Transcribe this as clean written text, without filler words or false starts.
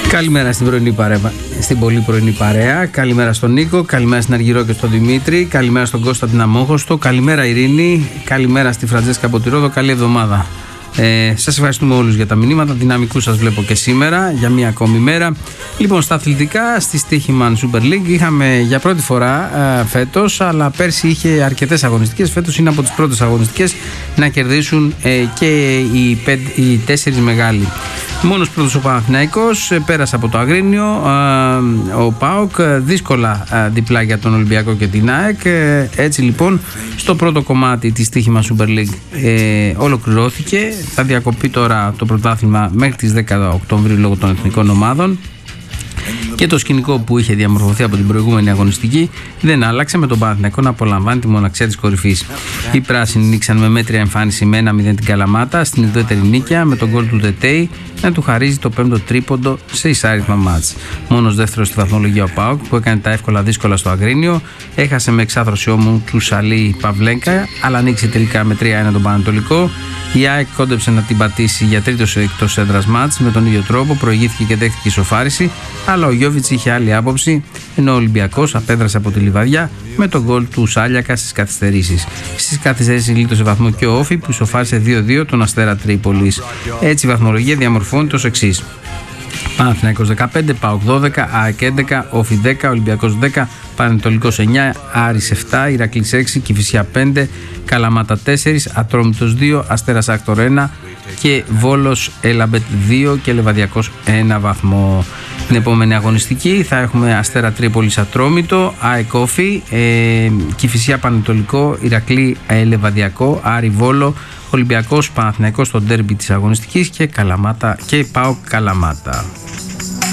Καλημέρα στην πρωινή παρέα, στην πολύ πρωινή παρέα. Καλημέρα στον Νίκο, καλημέρα στην Αργυρό και στον Δημήτρη, καλημέρα στον Κώστα την Αμόχωστο, καλημέρα Ειρήνη, καλημέρα στη Φραντζέσκα από τη Ρόδο, καλή εβδομάδα. Σας ευχαριστούμε όλους για τα μηνύματα, δυναμικού σας βλέπω και σήμερα για μία ακόμη μέρα. Λοιπόν, στα αθλητικά, στη Stoiximan Super League είχαμε για πρώτη φορά φέτος, αλλά πέρσι είχε αρκετές αγωνιστικές, φέτος είναι από τις πρώτες αγωνιστικές να κερδίσουν και οι 4 μεγάλοι. Μόνος πρώτος ο Παναθηναϊκός, πέρασε από το Αγρίνιο, ο ΠΑΟΚ, δύσκολα διπλά για τον Ολυμπιακό και την ΑΕΚ. Έτσι λοιπόν, στο πρώτο κομμάτι της Stoiximan Super League ολοκληρώθηκε. Θα διακοπεί τώρα το πρωτάθλημα μέχρι τις 10 Οκτωβρίου λόγω των εθνικών ομάδων. Και το σκηνικό που είχε διαμορφωθεί από την προηγούμενη αγωνιστική δεν άλλαξε, με τον Παναθηναϊκό να απολαμβάνει τη μοναξιά της κορυφής. Οι πράσινοι νίξαν με μέτρια εμφάνιση με 1-0 την Καλαμάτα στην ουδέτερη νίκαια, με τον γκολ του Τετέι να του χαρίζει το 5ο τρίποντο σε εισάριθμα μάτς. Μόνος δεύτερος στη βαθμολογία ο ΠΑΟΚ, που έκανε τα εύκολα δύσκολα στο Αγρίνιο, έχασε με εξάθρωση όμου του Σαλή Παυλέγκα, αλλά ανοίξει τελικά με 3-1 τον Πανατολικό. Η ΑΕΚ κόντεψε να την πατήσει για τρίτο εκτός έδρας μάτς με τον ίδιο τρόπο, προηγήθηκε και δέχτηκε ισοφάριση, αλλά ο Γιόβιτς είχε άλλη άποψη, ενώ ο Ολυμπιακός απέδρασε από τη Λιβαδιά με τον γκολ του Σάλιακα στις καθυστερήσεις. Στις καθυστερήσεις γλίτωσε βαθμό και ο Όφη, που ισοφάρισε 2-2 τον Αστέρα Τρίπολης. Έτσι η βαθμολογία διαμορφώνεται ως εξής: Παναθηναϊκός 15, ΠΑΟΚ 12, ΑΕΚ 11, Όφη 10, Ολυμπιακός 10, Πανετολικός 9, Άρης 7, Ηρακλής 6, Κηφισιά 5, Καλαμάτα 4, Ατρόμητος 2, Αστέρας Άκτορ 1 και Βόλος Έλαμπετ 2 και Λεβαδιακός 1 βαθμό. Την επόμενη αγωνιστική θα έχουμε Αστέρα Τρίπολης Ατρόμητο, ΑΕΚ Όφη, Κηφισιά Πανετολικό, Ηρακλή Λεβαδιακό, Άρη Βόλο, Ολυμπιακός Παναθηναϊκός στο ντέρμπι της αγωνιστικής και ΠΑΟΚ Καλαμάτα.